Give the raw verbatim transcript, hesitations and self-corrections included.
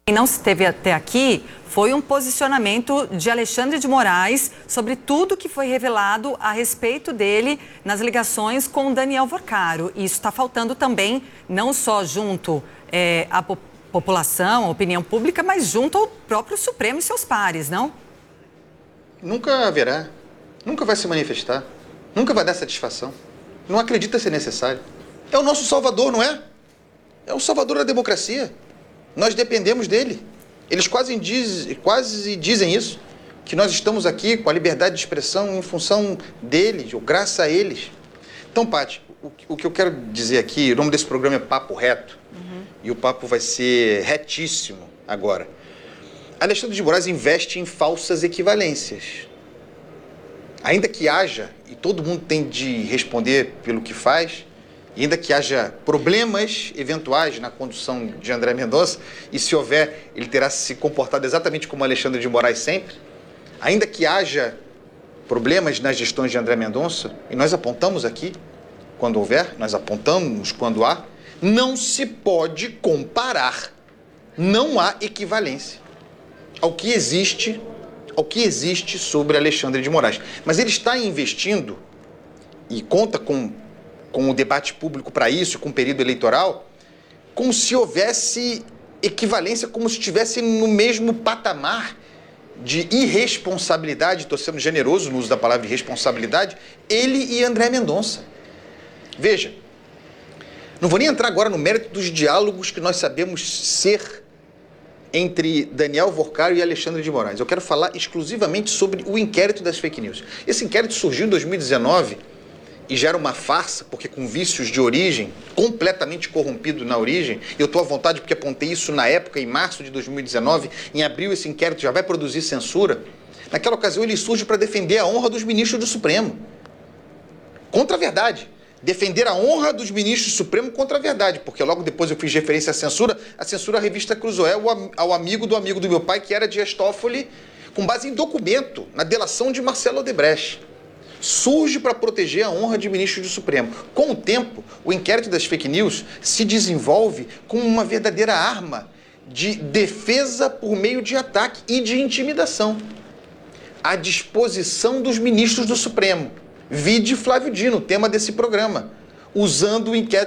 não se teve até aqui foi um posicionamento de Alexandre de Moraes sobre tudo que foi revelado a respeito dele nas ligações com Daniel Vorcaro. E isso está faltando também, não só junto é, à po população, à opinião pública, mas junto ao próprio Supremo e seus pares, não? Nunca haverá. Nunca vai se manifestar. Nunca vai dar satisfação. Não acredita ser necessário. É o nosso salvador, não é? É o salvador da democracia. Nós dependemos dele. Eles quase, diz, quase dizem isso, que nós estamos aqui com a liberdade de expressão em função deles, ou graças a eles. Então, Paty, o, o que eu quero dizer aqui, o nome desse programa é Papo Reto, uhum. E o papo vai ser retíssimo agora. Alexandre de Moraes investe em falsas equivalências. Ainda que haja, e todo mundo tem de responder pelo que faz, e ainda que haja problemas eventuais na condução de André Mendonça, e se houver, ele terá se comportado exatamente como Alexandre de Moraes sempre, ainda que haja problemas nas gestões de André Mendonça, e nós apontamos aqui, quando houver, nós apontamos quando há, não se pode comparar, não há equivalência ao que existe, ao que existe sobre Alexandre de Moraes. Mas ele está investindo, e conta com com o debate público para isso, com o período eleitoral, como se houvesse equivalência, como se estivesse no mesmo patamar de irresponsabilidade, estou sendo generoso no uso da palavra irresponsabilidade, ele e André Mendonça. Veja, não vou nem entrar agora no mérito dos diálogos que nós sabemos ser entre Daniel Vorcaro e Alexandre de Moraes. Eu quero falar exclusivamente sobre o inquérito das fake news. Esse inquérito surgiu em dois mil e dezenove, e já era uma farsa, porque com vícios de origem, completamente corrompido na origem, eu estou à vontade porque apontei isso na época, em março de dois mil e dezenove, em abril esse inquérito já vai produzir censura. Naquela ocasião ele surge para defender a honra dos ministros do Supremo. Contra a verdade. Defender a honra dos ministros do Supremo contra a verdade, porque logo depois eu fiz referência à censura, a censura à revista Cruzoé, ao amigo do amigo do meu pai, que era Dias Toffoli, com base em documento, na delação de Marcelo Odebrecht. Surge para proteger a honra de ministros do Supremo. Com o tempo, o inquérito das fake news se desenvolve como uma verdadeira arma de defesa por meio de ataque e de intimidação à disposição dos ministros do Supremo. Vide Flávio Dino, tema desse programa, usando o inquérito